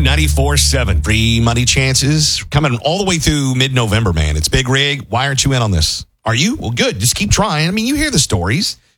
94.7. Pre-money chances coming all the way through mid-November, man. It's Big Rig. Why aren't you in on this? Are you? Well, good. Just keep trying. I mean, you hear the stories.